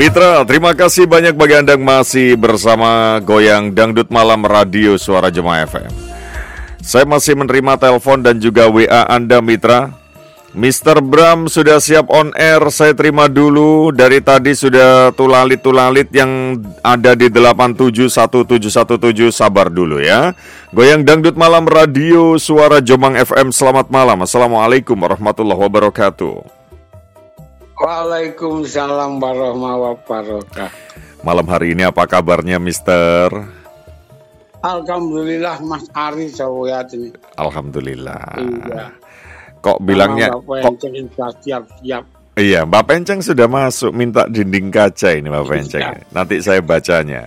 Mitra, terima kasih banyak bagi Anda yang masih bersama Goyang Dangdut Malam Radio Suara Jemaah FM. Saya masih menerima telepon dan juga WA Anda, Mitra. Mr. Bram sudah siap on air, saya terima dulu. Dari tadi sudah tulalit-tulalit yang ada di 871717, sabar dulu ya. Goyang Dangdut Malam Radio Suara Jombang FM, selamat malam. Assalamualaikum warahmatullahi wabarakatuh. Waalaikumsalam warahmatullahi wabarakatuh. Malam hari ini apa kabarnya, Mister? Alhamdulillah, Mas Ari Sawiyat ini. Alhamdulillah. Iya. Kok bilangnya Mbak Penceng siap-siap. Iya, Mbak Penceng sudah masuk minta dinding kaca ini, Mbak Penceng. Siap. Nanti saya bacanya.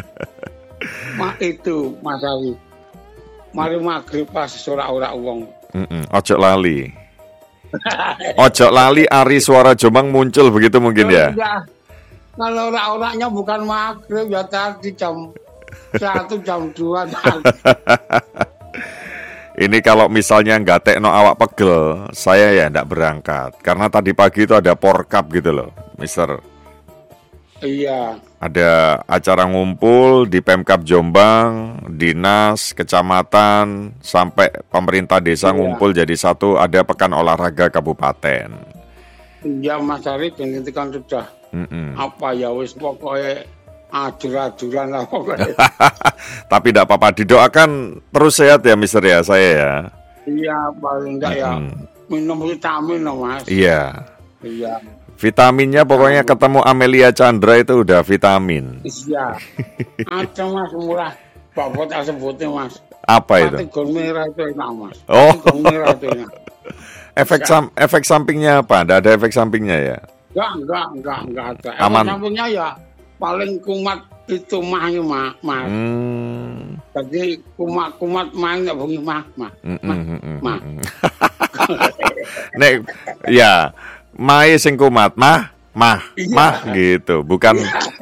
Itu Mas Ari. Mari maghrib pas ora wong. Ojo lali. Ojo lali Ari Suara Jombang muncul begitu mungkin ya. Kalau ora-oranya bukan maghrib ya tadi jam 1 jam 2 Ini kalau misalnya nggak tekno awak pegel, saya ya nggak berangkat. Karena tadi pagi itu ada porkap gitu loh, Mister. Iya. Ada acara ngumpul di Pemkab Jombang, dinas, kecamatan, sampai pemerintah desa ngumpul jadi satu, ada pekan olahraga kabupaten. Iya, Mas Ari, ini kan sudah apa ya, wis pokoknya ajur-ajuran lah pokoknya. Tapi tidak apa-apa, didoakan terus sehat ya, Mister ya, saya ya. Iya, paling enggak ya minum vitamin loh, Mas. Iya. Iya. Vitaminnya pokoknya ketemu Amelia Chandra itu udah vitamin. Iya. Ada Mas murah. Bapak tak sebutnya Mas. Apa itu? Batik merah itu enak Mas. Oh. Merah itu enak. Efek sampingnya apa? Tidak ada efek sampingnya ya? Enggak ada. Aman. Efek sampingnya ya paling kumat itu mahnya Mas. Jadi kumat main nggak bunyi mah. Nek, ya. Mai sing kumat, mah gitu, bukan.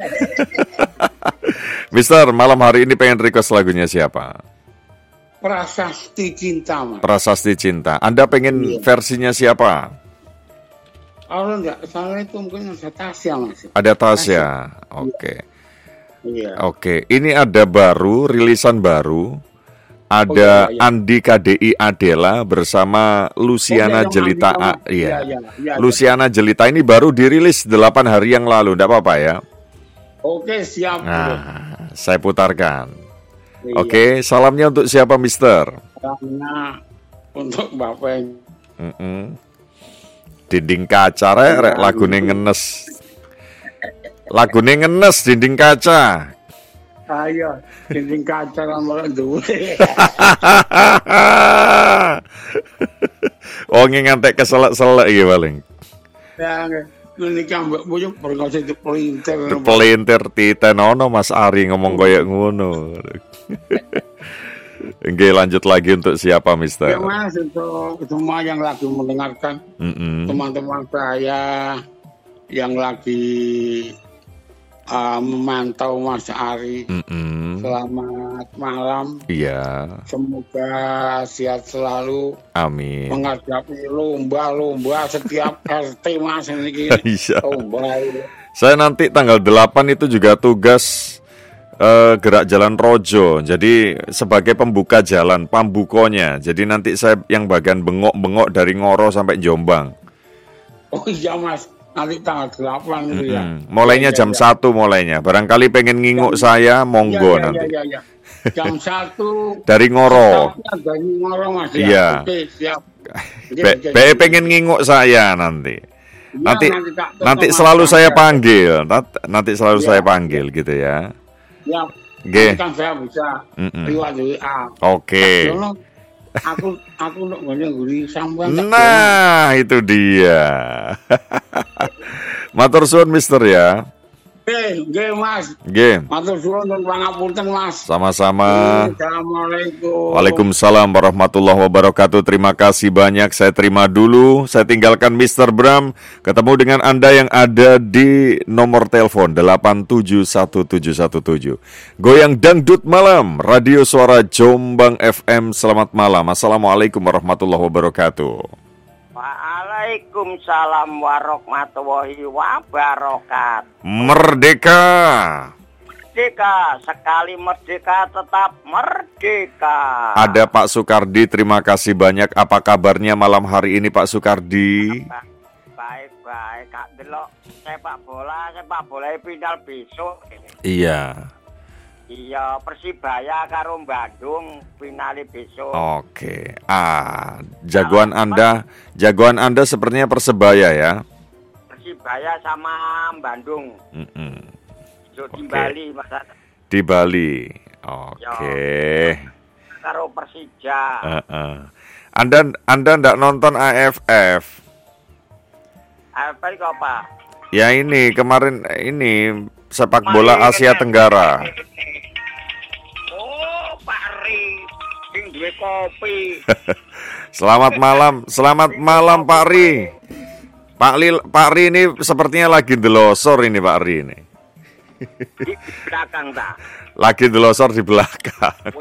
Mister, malam hari ini pengen request lagunya siapa? Prasasti Cinta, Mas. Prasasti Cinta. Anda pengen versinya siapa? Kalau enggak salah itu mungkin ada Tasya, Mas. Ada Tasya. Oke. Iya. Oke, ini ada baru, rilisan baru. Ada Andi KDI Adela bersama Luciana Jelita. Iya. Luciana Jelita ini baru dirilis 8 hari yang lalu, enggak apa-apa ya? Oke, siap. Nah, saya putarkan. Iya. Oke, salamnya untuk siapa, Mister? Salamnya untuk Bapak. Dinding kaca rek lagune ngenes. Lagune ngenes dinding kaca. Ayo, dinding kaca nomor 2. Oh, ngantek keselak-selak iki paling. Ya, ini kan mbok boyo perkasa dipelintir. Dipelintir titenono Mas Ari ngomong koyo ngono. Nggih, lanjut lagi untuk siapa, Mister? Ya, Mas, untuk semua yang lagi mendengarkan, teman-teman saya yang lagi memantau Mas Ari. Selamat malam. Iya. Semoga sehat selalu. Amin. Menghadapi lomba-lomba setiap RT Mas ini. Iya. Lomba. Saya nanti tanggal 8 itu juga tugas gerak jalan Rojo. Jadi sebagai pembuka jalan, pambukonya. Jadi nanti saya yang bagian bengok-bengok dari Ngoro sampai Jombang. Oh iya Mas. Nanti tanggal 8 itu ya. Mulainya jam 1 mulainya. Barangkali pengen nginguk saya, monggo nanti. Iya. Jam 1 dari Ngoro. Dari Ngoro Mas. Iya. Oke, siap. Pengen nginguk saya nanti. Nanti selalu saya panggil. Nanti selalu saya panggil gitu ya. Ya. Nggih. Kan saya bisa lewat WA. Oke. Aku nak ngene sampean. Nah, itu dia. Matur suwun Mister ya. Nggih Mas. Nggih. Matur suwun dan pangapunten Mas. Sama-sama. Assalamualaikum. Waalaikumsalam warahmatullahi wabarakatuh. Terima kasih banyak. Saya terima dulu. Saya tinggalkan Mr. Bram. Ketemu dengan Anda yang ada di nomor telepon 871717. Goyang Dangdut Malam, Radio Suara Jombang FM. Selamat malam. Assalamualaikum warahmatullahi wabarakatuh. Waalaikumsalam. Waalaikumsalam warahmatullahi wabarakatuh. Merdeka. Merdeka, sekali merdeka tetap merdeka. Ada Pak Sukardi, terima kasih banyak. Apa kabarnya malam hari ini Pak Sukardi? Baik, Kak delok sepak bola final besok. Iya. Iya, Persibaya karo Bandung finale besok. Oke. Jagoan Anda sepertinya Persebaya ya. Persibaya sama Bandung. Di Bali, Mas. Di Bali. Oke. Karo Persija. Anda enggak nonton AFF? AFF itu apa? Ya ini kemarin ini sepak bola Asia Tenggara. Oh, Pak Ri, sing duwe kopi. Selamat malam Pak Ri. Pak Ri ini sepertinya lagi delosor ini Pak Ri ini. Di belakang ta. Lagi delosor di belakang.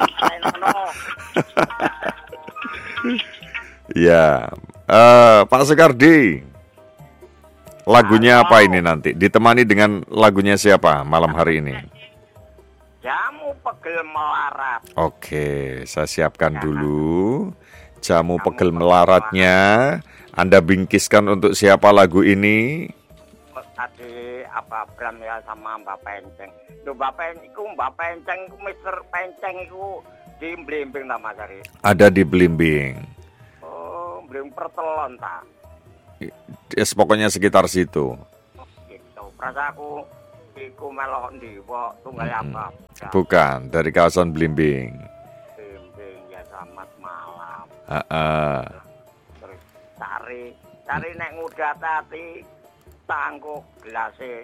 Ya, Pak Sukardi, lagunya apa ini nanti? Ditemani dengan lagunya siapa malam hari ini? Jamu Pegel Melarat. Oke, saya siapkan dulu Jamu Pegel Melaratnya. Anda bingkiskan untuk siapa lagu ini? Tadi apa Bram ya sama Mbak Penceng. Duh Mbak Penceng iku Mister Penceng iku di Blimbing ta Mas Ari. Ada di Blimbing. Oh, Blimbing Pertelon ta. Yes, pokoknya sekitar situ. Gitu. Prasaku iku melok ndiwo tunggal apa? Bukan, dari kawasan Blimbing. Blimbing ya selamat malam. Terus cari nek ngudat ati tangkuk gelase.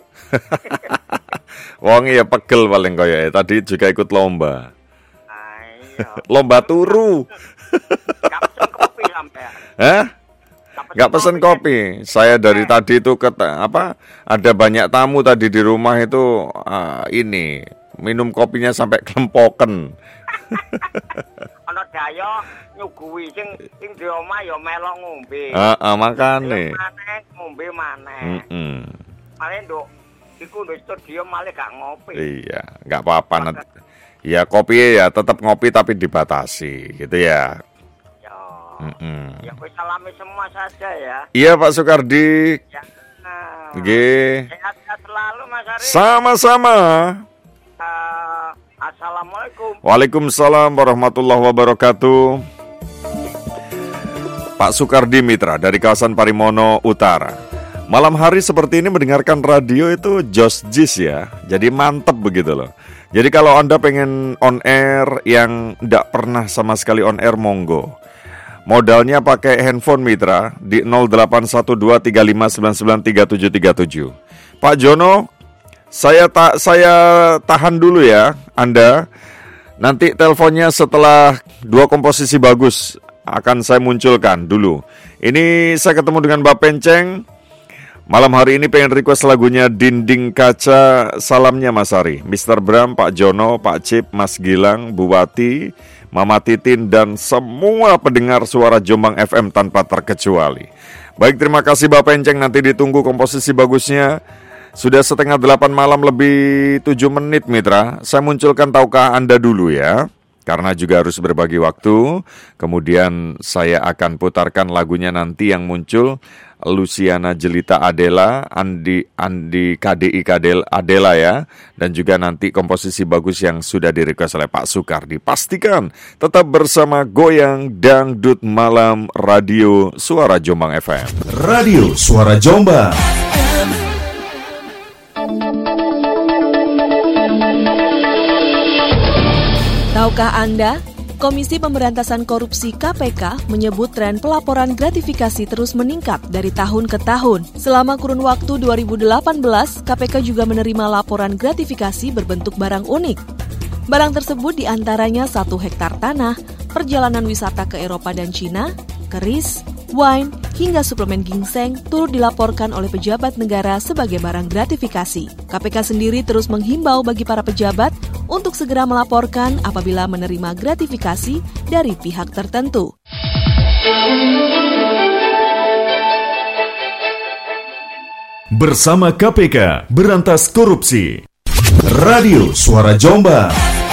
Wong ya pegel paling kaya tadi juga ikut lomba. Ayo. Lomba turu. Gak pesen kopi sampean. Hah? Gak pesen kopi. Saya dari tadi itu ada banyak tamu tadi di rumah itu ini minum kopinya sampai klempoken. Ana daya nyuguhi sing di omah ya melok ngombe. Makane. Ngombe maneh. Male nduk iku nduk studio male gak ngopi. Iya, gak apa-apa. Ya kopi ya tetap ngopi tapi dibatasi gitu ya. Ya wis salami semua saja ya. Iya Pak Sukardi. Ya. Nggih. Sehat selalu Mas Ari. Sama-sama. Assalamualaikum. Waalaikumsalam warahmatullahi wabarakatuh. Pak Sukardi Mitra dari kawasan Parimono Utara. Malam hari seperti ini mendengarkan radio itu jos-jis ya. Jadi mantep begitu loh. Jadi kalau Anda pengen on air yang tidak pernah sama sekali on air, monggo. Modalnya pakai handphone Mitra di 081235993737. Pak Jono, saya tahan dulu ya Anda. Nanti teleponnya setelah dua komposisi bagus akan saya munculkan dulu. Ini saya ketemu dengan Mbak Penceng. Malam hari ini pengen request lagunya Dinding Kaca. Salamnya Mas Ari, Mr. Bram, Pak Jono, Pak Cip, Mas Gilang, Bu Wati, Mama Titin, dan semua pendengar suara Jombang FM tanpa terkecuali. Baik, terima kasih Mbak Penceng. Nanti ditunggu komposisi bagusnya. Sudah 7:30 malam lebih 7 menit Mitra. Saya munculkan tahukah Anda dulu ya, karena juga harus berbagi waktu. Kemudian saya akan putarkan lagunya nanti yang muncul, Luciana Jelita Adela, Andi KDI Adela ya. Dan juga nanti komposisi bagus yang sudah direquest oleh Pak Sukardi. Pastikan tetap bersama Goyang Dangdut Malam Radio Suara Jombang FM. Radio Suara Jombang. Tahukah Anda? Komisi Pemberantasan Korupsi KPK menyebut tren pelaporan gratifikasi terus meningkat dari tahun ke tahun. Selama kurun waktu 2018, KPK juga menerima laporan gratifikasi berbentuk barang unik. Barang tersebut diantaranya 1 hektar tanah, perjalanan wisata ke Eropa dan Cina, keris, wine, hingga suplemen ginseng turut dilaporkan oleh pejabat negara sebagai barang gratifikasi. KPK sendiri terus menghimbau bagi para pejabat untuk segera melaporkan apabila menerima gratifikasi dari pihak tertentu. Bersama KPK, berantas korupsi. Radio Suara Jombang.